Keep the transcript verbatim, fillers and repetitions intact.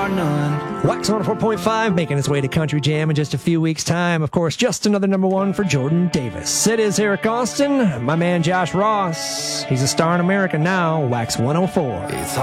bar none. Wax one oh four point five making its way to Country Jam in just a few weeks' time. Of course, just another number one for Jordan Davis. It is Eric Austin, my man Josh Ross. He's a star in America now. Wax one oh four. It's